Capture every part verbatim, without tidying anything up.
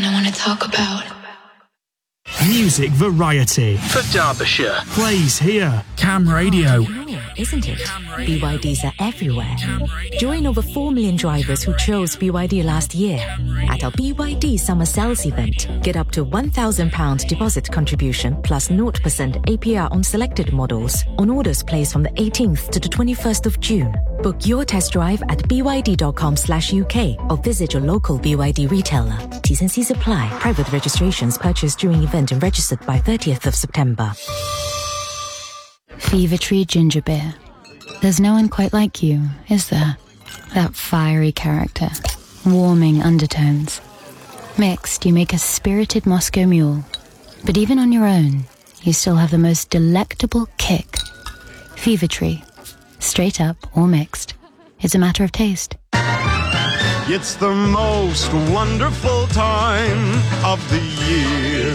I want to talk about. Music variety for Derbyshire plays here. Cam Radio. Cool, isn't it? B Y Ds are everywhere. Join over four million drivers who chose B Y D last year at our B Y D Summer Sales event. Get up to one thousand pounds deposit contribution plus zero percent A P R on selected models on orders placed from the eighteenth to the twenty-first of June. Book your test drive at b y d dot com slash u k or visit your local B Y D retailer. T's and C's apply. Private registrations purchased during event and registered by thirtieth of September. Fever Tree Ginger Beer. There's no one quite like you, is there? That fiery character, warming undertones. Mixed, you make a spirited Moscow mule. But even on your own, you still have the most delectable kick. Fever Tree. Straight up or mixed. It's a matter of taste. It's the most wonderful time of the year.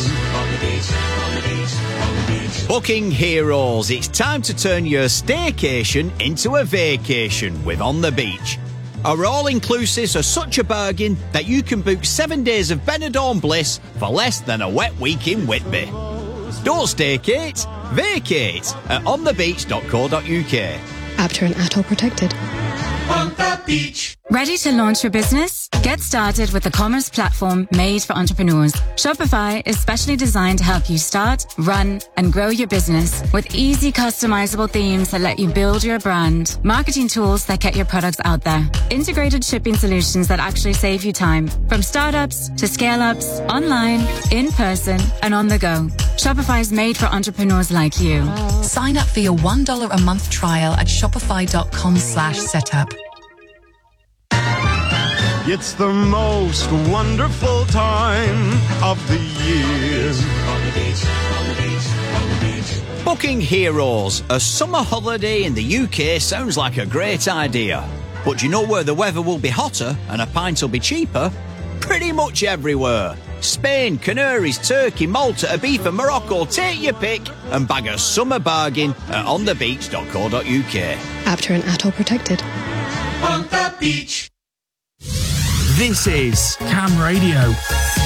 Booking Heroes. It's time to turn your staycation into a vacation with On the Beach. Our all-inclusives are such a bargain that you can book seven days of Benidorm bliss for less than a wet week in Whitby. Don't staycate, vacate at on the beach dot co dot u k. After and atoll protected. On the beach. Ready to launch your business? Get started with the commerce platform made for entrepreneurs. Shopify is specially designed to help you start, run, and grow your business with easy customizable themes that let you build your brand, marketing tools that get your products out there, integrated shipping solutions that actually save you time, from startups to scale-ups, online, in person, and on the go. Shopify is made for entrepreneurs like you. Sign up for your one dollar a month trial at shopify dot com slash setup. It's the most wonderful time of the year. On the beach, on the beach, on the beach. Booking Heroes. A summer holiday in the U K sounds like a great idea. But do you know where the weather will be hotter and a pint will be cheaper? Pretty much everywhere. Spain, Canaries, Turkey, Malta, Ibiza, Morocco. Take your pick and bag a summer bargain at on the beach dot co dot u k. After and atoll protected. On the beach. This is Cam Radio.